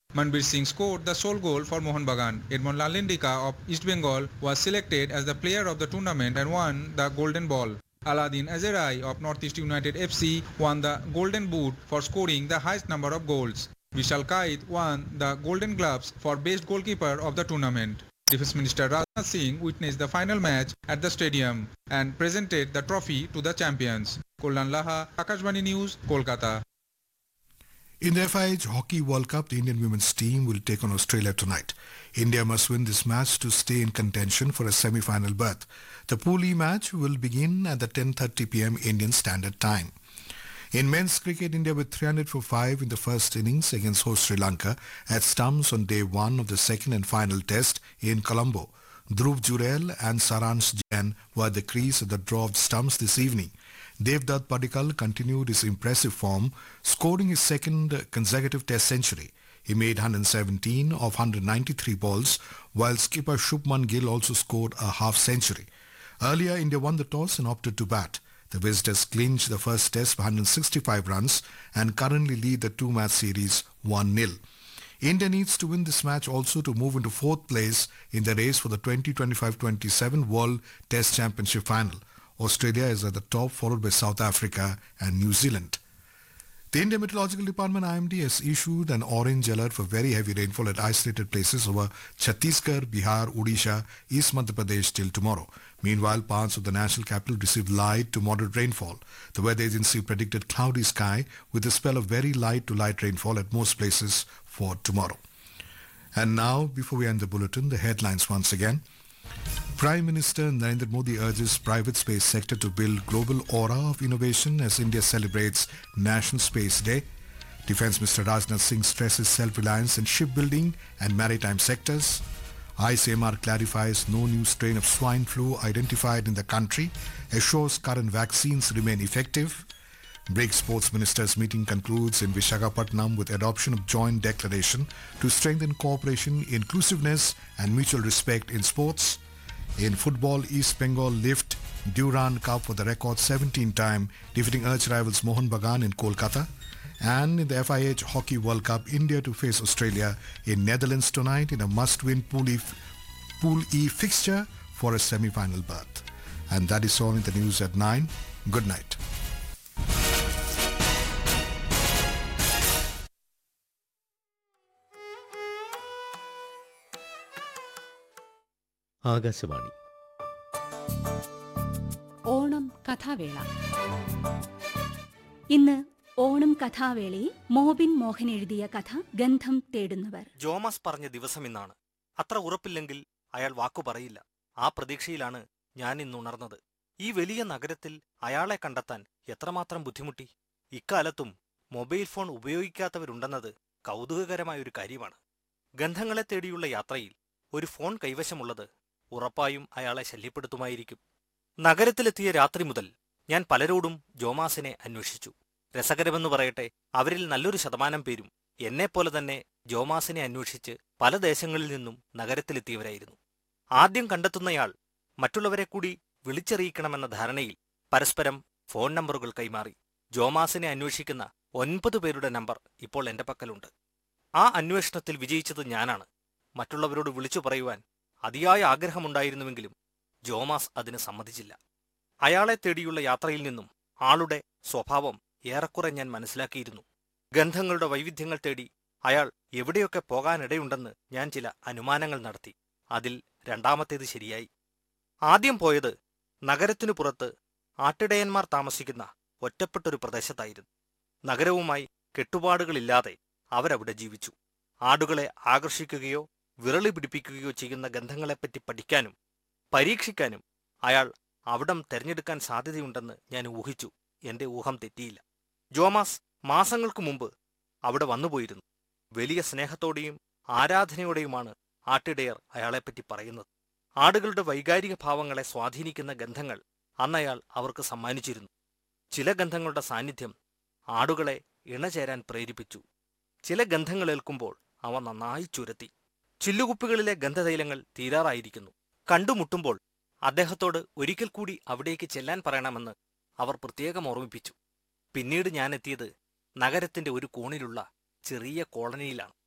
Manbir Singh scored the sole goal for Mohun Bagan. Edmond Lalindika of East Bengal was selected as the player of the tournament and won the Golden Ball. Aladdin Azerai of Northeast United FC won the Golden Boot for scoring the highest number of goals. Vishal Kait won the Golden Gloves for best goalkeeper of the tournament. Defence Minister Rajnath Singh witnessed the final match at the stadium and presented the trophy to the champions. Kollan Laha, Akashvani News, Kolkata. In the FIH Hockey World Cup, the Indian women's team will take on Australia tonight. India must win this match to stay in contention for a semi-final berth. The Pool E match will begin at the 10:30 p.m. Indian Standard Time. In men's cricket, India were 300 for 5 in the first innings against host Sri Lanka at stumps on day 1 of the second and final test in Colombo. Dhruv Jurel and Saransh Jain were at the crease at the draw of stumps this evening. Devdutt Padikkal continued his impressive form, scoring his second consecutive test century. He made 117 of 193 balls, while skipper Shubman Gill also scored a half-century. Earlier, India won the toss and opted to bat. The visitors clinched the first test by 165 runs and currently lead the two-match series 1-0. India needs to win this match also to move into fourth place in the race for the 2025-27 World Test Championship final. Australia is at the top, followed by South Africa and New Zealand. The Indian Meteorological Department IMD has issued an orange alert for very heavy rainfall at isolated places over Chhattisgarh, Bihar, Odisha, East Madhya Pradesh till tomorrow. Meanwhile, parts of the national capital received light to moderate rainfall. The weather agency predicted cloudy sky with a spell of very light to light rainfall at most places for tomorrow. And now, before we end the bulletin, the headlines once again. Prime Minister Narendra Modi urges private space sector to build global aura of innovation as India celebrates National Space Day. Defence Minister Rajnath Singh stresses self-reliance in shipbuilding and maritime sectors. ICMR clarifies no new strain of swine flu identified in the country, assures current vaccines remain effective. BRICS Sports Ministers meeting concludes in Visakhapatnam with adoption of joint declaration to strengthen cooperation, inclusiveness and mutual respect in sports. In football, East Bengal lift Durand Cup for the record 17th time, defeating arch rivals Mohun Bagan in Kolkata. And in the FIH Hockey World Cup, India to face Australia in Netherlands tonight in a must-win Pool E fixture for a semi-final berth. And that is all in the news at 9. Good night. Akashvani Onam കഥാവേള. ഇന്ന് ഓണം കഥാവേളയിൽ മോബിൻ മോഹൻ എഴുതിയ കഥ ഗന്ധം തേടുന്നവർ. ജോമസ് പറഞ്ഞ ദിവസം ഇന്നാണ്. അത്ര ഉറപ്പില്ലെങ്കിൽ അയാൾ വാക്കു പറയില്ല. ആ പ്രതീക്ഷയിലാണ് ഞാൻ ഇന്ന് ഉണർന്നത്. ഈ വലിയ നഗരത്തിൽ അയാളെ കണ്ടെത്താൻ എത്രമാത്രം ബുദ്ധിമുട്ടി. ഇക്കാലത്തും മൊബൈൽ ഫോൺ ഉപയോഗിക്കാത്തവരുണ്ടെന്നത് കൗതുകകരമായൊരു കാര്യമാണ്. ഗന്ധങ്ങളെ തേടിയുള്ള യാത്രയിൽ ഒരു ഫോൺ കൈവശമുള്ളത് ഉറപ്പായും അയാളെ ശല്യപ്പെടുത്തുമായിരിക്കും. നഗരത്തിലെത്തിയ രാത്രി മുതൽ ഞാൻ പലരോടും ജോമാസിനെ അന്വേഷിച്ചു. രസകരമെന്ന് പറയട്ടെ, അവരിൽ നല്ലൊരു ശതമാനം പേരും എന്നെപ്പോലെ തന്നെ ജോമാസിനെ അന്വേഷിച്ച് പല ദേശങ്ങളിൽ നിന്നും നഗരത്തിലെത്തിയവരായിരുന്നു. ആദ്യം കണ്ടെത്തുന്നയാൾ മറ്റുള്ളവരെ കൂടി വിളിച്ചറിയിക്കണമെന്ന ധാരണയിൽ പരസ്പരം ഫോൺ നമ്പറുകൾ കൈമാറി. ജോമാസിനെ അന്വേഷിക്കുന്ന 9 പേരുടെ നമ്പർ ഇപ്പോൾ എന്റെ പക്കലുണ്ട്. ആ അന്വേഷണത്തിൽ വിജയിച്ചത് ഞാനാണ്. മറ്റുള്ളവരോട് വിളിച്ചു പറയുവാൻ അതിയായ ആഗ്രഹമുണ്ടായിരുന്നുവെങ്കിലും ജോമാസ് അതിന് സമ്മതിച്ചില്ല. അയാളെ തേടിയുള്ള യാത്രയിൽ നിന്നും ആളുടെ സ്വഭാവം ഏറെക്കുറെ ഞാൻ മനസ്സിലാക്കിയിരുന്നു. ഗന്ധങ്ങളുടെ വൈവിധ്യങ്ങൾ തേടി അയാൾ എവിടെയൊക്കെ പോകാനിടയുണ്ടെന്ന് ഞാൻ ചില അനുമാനങ്ങൾ നടത്തി. അതിൽ രണ്ടാമത്തേത് ശരിയായി. ആദ്യം പോയത് നഗരത്തിനു പുറത്ത് ആട്ടിടയന്മാർ താമസിക്കുന്ന ഒറ്റപ്പെട്ടൊരു പ്രദേശത്തായിരുന്നു. നഗരവുമായി കെട്ടുപാടുകളില്ലാതെ അവരവിടെ ജീവിച്ചു. ആടുകളെ ആകർഷിക്കുകയോ വിരളി പിടിപ്പിക്കുകയോ ചെയ്യുന്ന ഗന്ധങ്ങളെപ്പറ്റി പഠിക്കാനും പരീക്ഷിക്കാനും അയാൾ അവിടം തെരഞ്ഞെടുക്കാൻ സാധ്യതയുണ്ടെന്ന് ഞാൻ ഊഹിച്ചു. എന്റെ ഊഹം തെറ്റിയില്ല. ജോമാസ് മാസങ്ങൾക്കു മുമ്പ് അവിടെ വന്നുപോയിരുന്നു. വലിയ സ്നേഹത്തോടെയും ആരാധനയോടെയുമാണ് ആട്ടിടയർ അയാളെപ്പറ്റി പറയുന്നത്. ആടുകളുടെ വൈകാരിക ഭാവങ്ങളെ സ്വാധീനിക്കുന്ന ഗന്ധങ്ങൾ അന്നയാൾ അവർക്ക് സമ്മാനിച്ചിരുന്നു. ചില ഗന്ധങ്ങളുടെ സാന്നിധ്യം ആടുകളെ ഇണചേരാൻ പ്രേരിപ്പിച്ചു. ചില ഗന്ധങ്ങൾ ഏൽക്കുമ്പോൾ അവ നന്നായി ചുരത്തി. ചില്ലുകുപ്പികളിലെ ഗന്ധതൈലങ്ങൾ തീരാറായിരിക്കുന്നു. കണ്ടുമുട്ടുമ്പോൾ അദ്ദേഹത്തോട് ഒരിക്കൽ കൂടി അവിടേക്ക് ചെല്ലാൻ പറയണമെന്ന് അവർ പ്രത്യേകം ഓർമ്മിപ്പിച്ചു. പിന്നീട് ഞാനെത്തിയത് നഗരത്തിന്റെ ഒരു കോണിലുള്ള ചെറിയ കോളനിയിലാണ്.